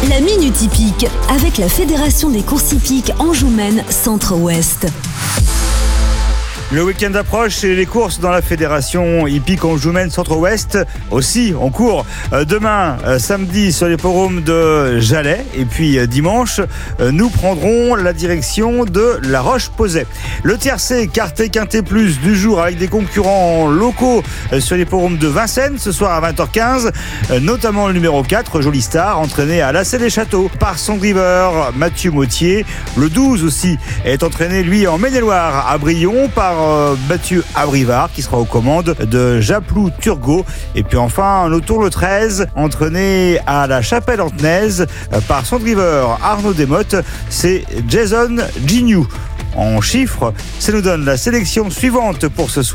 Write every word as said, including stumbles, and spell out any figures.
La Minute Hippique avec la Fédération des courses hippiques Anjou-Maine Centre-Ouest. Le week-end approche et les courses dans la Fédération hippique Anjou-Maine Centre-Ouest aussi en cours. Demain, samedi, sur les forums de Jalais. Et puis dimanche, nous prendrons la direction de La Roche-Posay. Le tiercé Quartet Quintet Plus du jour avec des concurrents locaux sur les forums de Vincennes ce soir à vingt heures quinze. Notamment le numéro quatre, Jolie Star, entraîné à Lassay-les-Châteaux par son driver Mathieu Mautier. Le douze aussi est entraîné, lui, en Maine-et-Loire à Brion par Mathieu Abrivard qui sera aux commandes de Japlou Turgot. Et puis enfin, le tour le treize, entraîné à la Chapelle-Antenaise par son driver Arnaud Desmottes, c'est Jason Gignoux. En chiffres, ça nous donne la sélection suivante pour ce soir.